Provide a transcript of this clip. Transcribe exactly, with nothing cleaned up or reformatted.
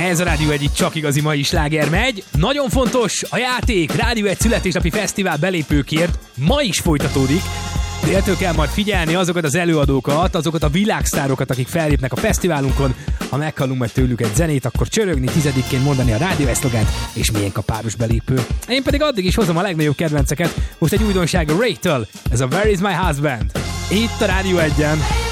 Ez a Rádió egy csak igazi mai sláger megy. Nagyon fontos, a játék Rádió egy születésnapi fesztivál belépőkért ma is folytatódik. Déltől kell majd figyelni azokat az előadókat, azokat a világsztárokat, akik fellépnek a fesztiválunkon. Ha meghallunk majd tőlük egy zenét, akkor csörögni, tizedikként mondani a Rádió egy szlogent, és miénk a páros belépő. Én pedig addig is hozom a legnagyobb kedvenceket. Most egy újdonság a Ray-től. Ez a Where is my husband? Itt a Rádió egyen.